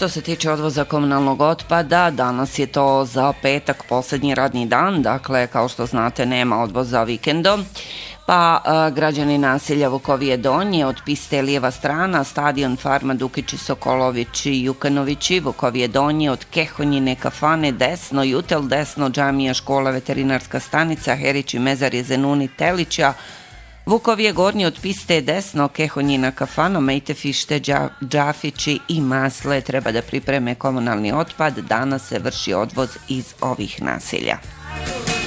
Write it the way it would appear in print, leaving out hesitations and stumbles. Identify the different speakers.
Speaker 1: Što se tiče odvoza komunalnog otpada, danas je to za petak posljednji radni dan, dakle kao što znate nema odvoza vikendom. Pa građani naselja Vukovije Donje od piste lijeva strana, stadion Farma Dukići, Sokolović i Jukanovići, Vukovije Donje od Kehonjine kafane desno, Jutel desno, džamija, škola, veterinarska stanica, Herići, Mezarje, Zenuni, Telića, Vukovije Gornje od piste desno, Kehonjina kafana, Mejtefište, Džafići i Masle treba da pripreme komunalni otpad. Danas se vrši odvoz iz ovih naselja.